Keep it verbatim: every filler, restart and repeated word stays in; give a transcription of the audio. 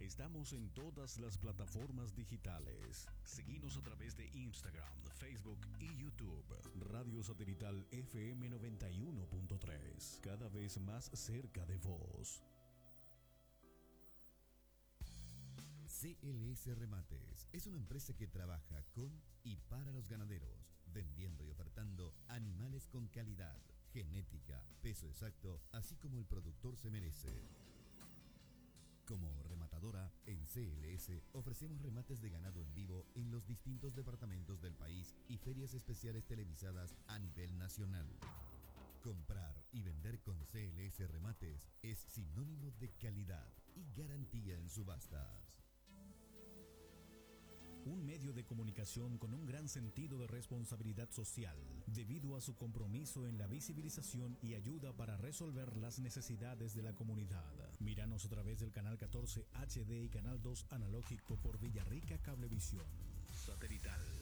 Estamos en todas las plataformas digitales. Seguinos a través de Instagram, Facebook y YouTube. Radio Satelital F M noventa y uno punto tres. Cada vez más cerca de vos. C L S Remates es una empresa que trabaja con y para los ganaderos, vendiendo y ofertando animales con calidad, genética, peso exacto, así como el productor se merece. Como rematadora, en C L S ofrecemos remates de ganado en vivo en los distintos departamentos del país y ferias especiales televisadas a nivel nacional. Comprar y vender con C L S Remates es sinónimo de calidad y garantía en subastas. Un medio de comunicación con un gran sentido de responsabilidad social, debido a su compromiso en la visibilización y ayuda para resolver las necesidades de la comunidad. Míranos a través del canal catorce H D y canal dos analógico por Villarrica Cablevisión. Satelital.